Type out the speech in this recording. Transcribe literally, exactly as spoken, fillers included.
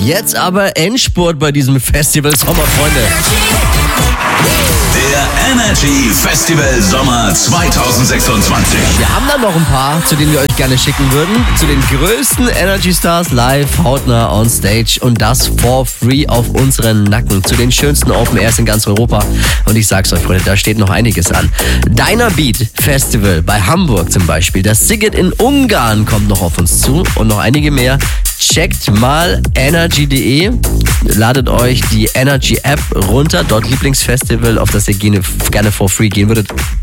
Jetzt aber Endspurt bei diesem Festival Sommer, Freunde. Der Energy Festival Sommer zwanzig sechsundzwanzig. Wir haben dann noch ein paar, zu denen wir euch gerne schicken würden. Zu den größten Energy Stars live, hautnah on stage und das for free auf unseren Nacken. Zu den schönsten Open Airs in ganz Europa. Und ich sag's euch, Freunde, da steht noch einiges an. Dynabeat Festival bei Hamburg zum Beispiel. Das Sziget in Ungarn kommt noch auf uns zu und noch einige mehr. Checkt mal energy punkt de, ladet euch die Energy App runter, dort Lieblingsfestival, auf das ihr gerne for free gehen würdet.